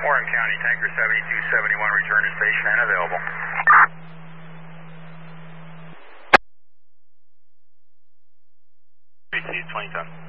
Warren County, tanker 7271, return to station and available. Received 2010.